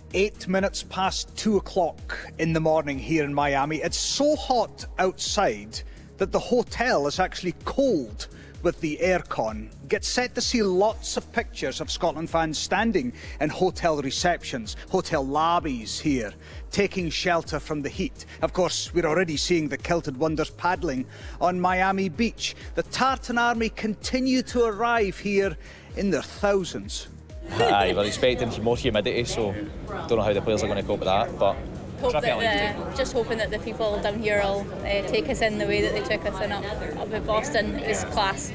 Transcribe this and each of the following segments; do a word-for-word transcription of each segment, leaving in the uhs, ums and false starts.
Eight minutes past two o'clock in the morning here in Miami. It's so hot outside that the hotel is actually cold with the aircon. Get set to see lots of pictures of Scotland fans standing in hotel receptions, hotel lobbies here, taking shelter from the heat. Of course, we're already seeing the kilted wonders paddling on Miami Beach. The Tartan Army continue to arrive here in their thousands. Aye, we're expecting more humidity, so don't know how the players are going to cope with that, but Hope that the, just hoping that the people down here will uh, take us in the way that they took us in up, up at Boston. It was class.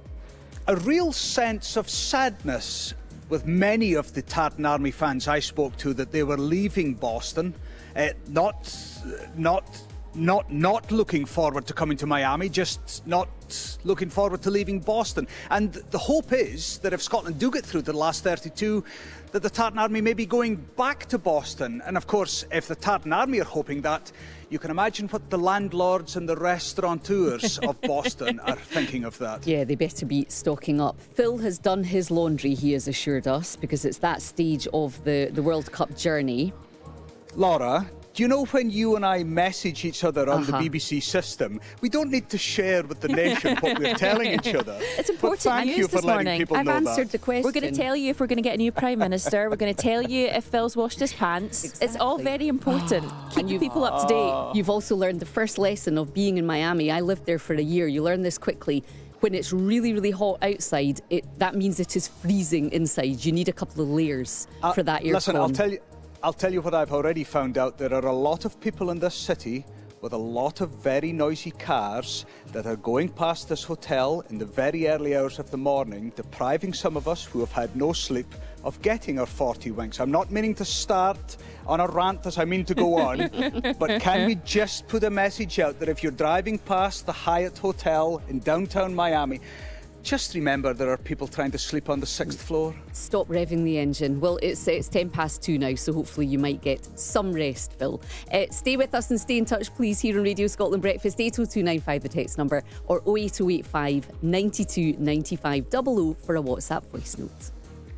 A real sense of sadness with many of the Tartan Army fans I spoke to that they were leaving Boston, uh, not, not, not, not looking forward to coming to Miami, just not looking forward to leaving Boston. And the hope is that if Scotland do get through to the last thirty-two, that the Tartan Army may be going back to Boston. And of course, if the Tartan Army are hoping that, you can imagine what the landlords and the restaurateurs of Boston are thinking of that. Yeah, they better be stocking up. Phil has done his laundry, he has assured us, because it's that stage of the, the World Cup journey. Laura, do you know when you and I message each other on Uh-huh. the B B C system, we don't need to share with the nation what we're telling each other. It's important But thank news you for this letting morning. people I've know answered that. the question. We're going to tell you if we're going to get a new Prime Minister. We're going to tell you if Phil's washed his pants. It's all Exactly. very important. Keep the people up to date. You've also learned the first lesson of being in Miami. I lived there for a year. You learn this quickly. When it's really, really hot outside, it that means it is freezing inside. You need a couple of layers Uh, for that aircon. Listen, I'll tell you, I'll tell you what I've already found out. There are a lot of people in this city with a lot of very noisy cars that are going past this hotel in the very early hours of the morning, depriving some of us who have had no sleep of getting our forty winks. I'm not meaning to start on a rant as I mean to go on, but can we just put a message out that if you're driving past the Hyatt Hotel in downtown Miami, just remember there are people trying to sleep on the sixth floor. Stop revving the engine. Well, it's it's ten past two now, so hopefully you might get some rest, Phil. Uh, stay with us and stay in touch, please, here on Radio Scotland Breakfast. eight oh two nine five, the text number, or oh eight oh eight five, nine two, nine five double oh for a WhatsApp voice note.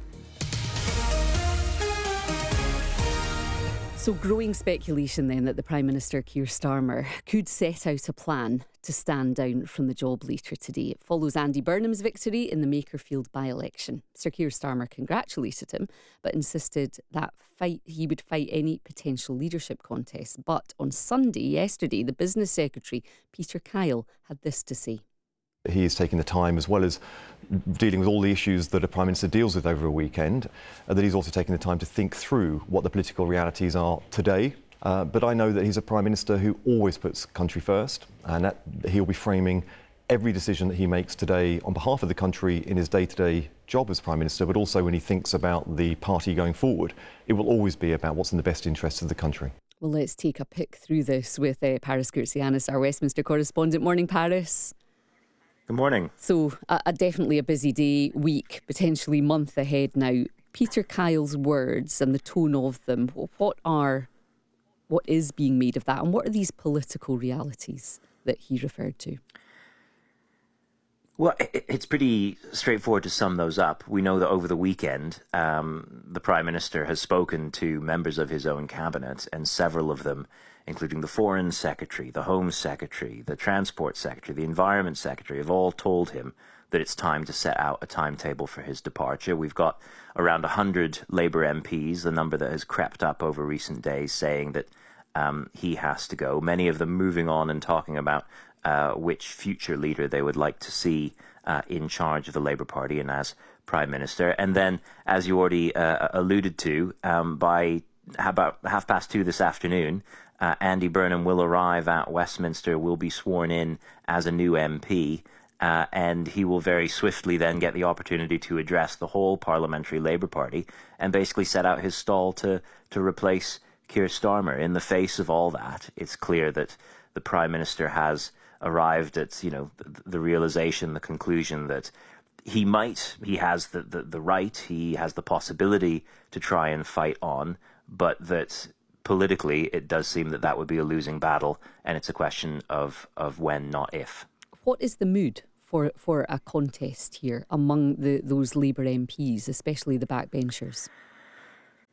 So growing speculation then that the Prime Minister Keir Starmer could set out a plan to stand down from the job later today. It follows Andy Burnham's victory in the Makerfield by-election. Sir Keir Starmer congratulated him, but insisted that fight he would fight any potential leadership contest. But on Sunday, yesterday, the Business Secretary, Peter Kyle, had this to say. He is taking the time, as well as dealing with all the issues that a Prime Minister deals with over a weekend, uh, that he's also taking the time to think through what the political realities are today. Uh, but I know that he's a Prime Minister who always puts country first, and that he'll be framing every decision that he makes today on behalf of the country in his day-to-day job as Prime Minister, but also when he thinks about the party going forward. It will always be about what's in the best interests of the country. Well, let's take a pick through this with uh, Paris Kurtsianis, our Westminster correspondent. Morning, Paris. Good morning. So, uh, a definitely a busy day, week, potentially month ahead now. Peter Kyle's words and the tone of them, what are, what is being made of that, and what are these political realities that he referred to? Well, it's pretty straightforward to sum those up. We know that over the weekend, um, the Prime Minister has spoken to members of his own cabinet, and several of them, including the Foreign Secretary, the Home Secretary, the Transport Secretary, the Environment Secretary, have all told him that it's time to set out a timetable for his departure. We've got around one hundred Labour M Ps, the number that has crept up over recent days, saying that um, he has to go. Many of them moving on and talking about uh, which future leader they would like to see uh, in charge of the Labour Party and as Prime Minister. And then, as you already uh, alluded to, um, by about half past two this afternoon, uh, Andy Burnham will arrive at Westminster, will be sworn in as a new M P, uh, and he will very swiftly then get the opportunity to address the whole Parliamentary Labour Party and basically set out his stall to, to replace Keir Starmer. In the face of all that, it's clear that the Prime Minister has arrived at, you know, the, the realization, the conclusion that he might, he has the, the, the right, he has the possibility to try and fight on, but that politically it does seem that that would be a losing battle, and it's a question of, of when, not if. What is the mood for for a contest here among the those Labour M Ps, especially the backbenchers?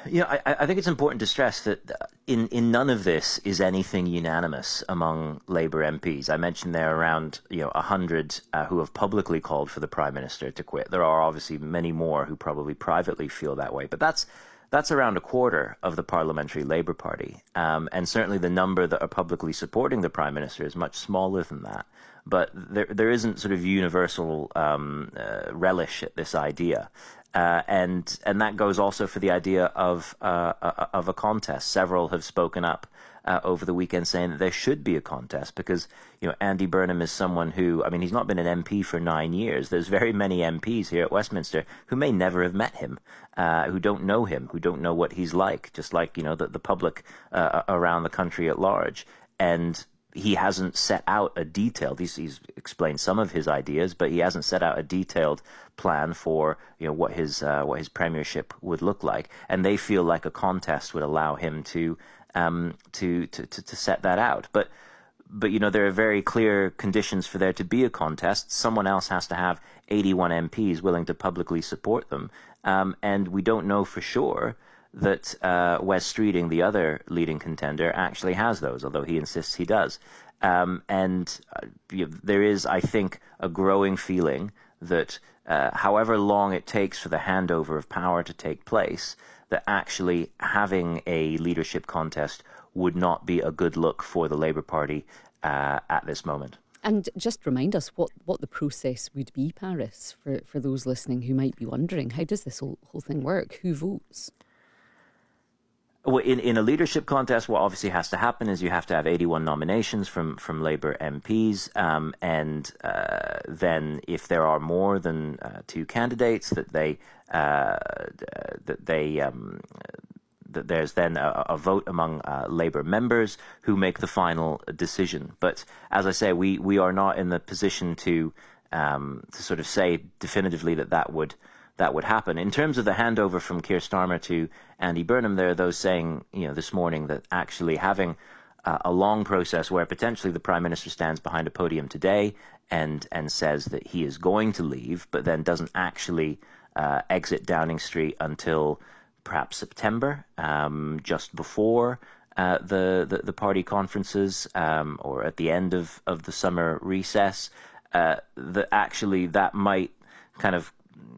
You know, I, I think it's important to stress that in, in none of this is anything unanimous among Labour M Ps. I mentioned there are around, you know, one hundred uh, who have publicly called for the Prime Minister to quit. There are obviously many more who probably privately feel that way, but that's that's around a quarter of the Parliamentary Labour Party. Um, and certainly the number that are publicly supporting the Prime Minister is much smaller than that. But there there isn't sort of universal um, uh, relish at this idea. Uh, and and that goes also for the idea of uh, of a contest. Several have spoken up uh, over the weekend saying that there should be a contest because, you know, Andy Burnham is someone who, I mean, he's not been an M P for nine years. There's very many M Ps here at Westminster who may never have met him, uh, who don't know him, who don't know what he's like, just like, you know, the, the public uh, around the country at large. And he hasn't set out a detailed, he's, he's explained some of his ideas, but he hasn't set out a detailed plan for, you know, what his uh, what his premiership would look like. And they feel like a contest would allow him to um, to, to, to, to set that out. But, but, you know, there are very clear conditions for there to be a contest. Someone else has to have eighty-one M Ps willing to publicly support them. Um, and we don't know for sure that uh, Wes Streeting, the other leading contender, actually has those, although he insists he does. Um, and uh, you know, there is, I think, a growing feeling that uh, however long it takes for the handover of power to take place, that actually having a leadership contest would not be a good look for the Labour Party uh, at this moment. And just remind us what, what the process would be, Paris, for, for those listening who might be wondering, how does this whole, whole thing work? Who votes? Well, in, in a leadership contest, what obviously has to happen is you have to have eighty-one nominations from, from Labour M Ps, um, and uh, then if there are more than uh, two candidates, that they uh, that they um, that there's then a, a vote among uh, Labour members who make the final decision. But as I say, we, we are not in the position to um, to sort of say definitively that that would. that would happen. In terms of the handover from Keir Starmer to Andy Burnham, there are those saying, you know, this morning that actually having uh, a long process where potentially the Prime Minister stands behind a podium today and and says that he is going to leave, but then doesn't actually uh, exit Downing Street until perhaps September, um, just before uh, the, the, the party conferences um, or at the end of, of the summer recess, uh, that actually that might kind of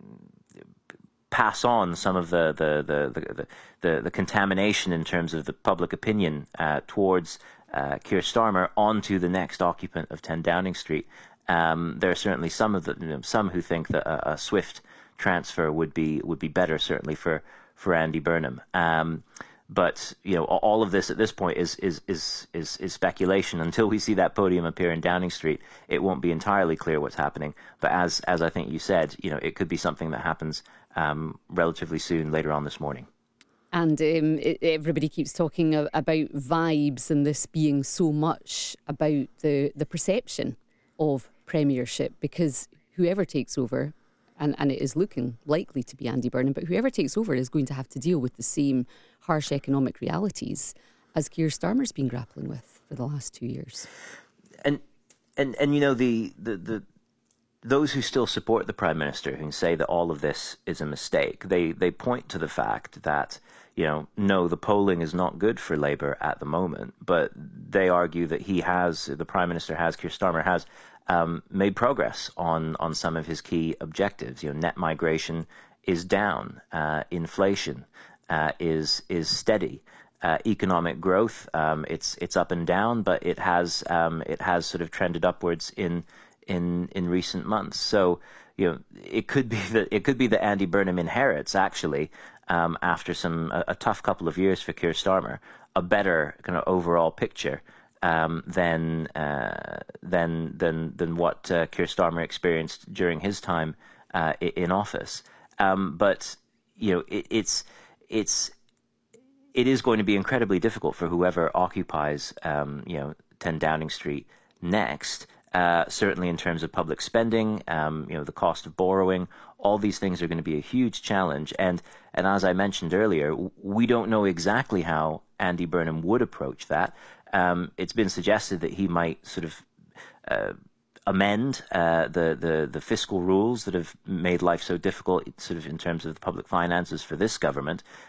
pass on some of the the, the, the, the, the contamination in terms of the public opinion uh, towards uh, Keir Starmer onto the next occupant of ten Downing Street. Um, there are certainly some of the you know, some who think that a, a swift transfer would be would be better, certainly for for Andy Burnham. Um, but you know, all of this at this point is is is is is speculation. Until we see that podium appear in Downing Street, it won't be entirely clear what's happening. But as as I think you said, you know, it could be something that happens um, relatively soon, later on this morning. And um, it, everybody keeps talking a, about vibes and this being so much about the the perception of premiership, because whoever takes over, and, and it is looking likely to be Andy Burnham, but whoever takes over is going to have to deal with the same harsh economic realities as Keir Starmer's been grappling with for the last two years. And and and you know the the, the those who still support the Prime Minister, who say that all of this is a mistake, they they point to the fact that, you know, no, the polling is not good for Labour at the moment, but they argue that he has, the Prime Minister has, Keir Starmer has um, made progress on on some of his key objectives. You know, net migration is down, uh, inflation uh, is is steady. Uh, economic growth, um, it's it's up and down, but it has um, it has sort of trended upwards in in in recent months. So, you know, it could be that it could be that Andy Burnham inherits actually um, after some a, a tough couple of years for Keir Starmer, a better kind of overall picture um, than uh, than than than what uh, Keir Starmer experienced during his time uh, in office. Um, but you know, it, it's it's. It is going to be incredibly difficult for whoever occupies, um, you know, ten Downing Street next. Uh, certainly, in terms of public spending, um, you know, the cost of borrowing, all these things are going to be a huge challenge. And and as I mentioned earlier, we don't know exactly how Andy Burnham would approach that. Um, it's been suggested that he might sort of uh, amend uh, the, the the fiscal rules that have made life so difficult, sort of in terms of the public finances for this government.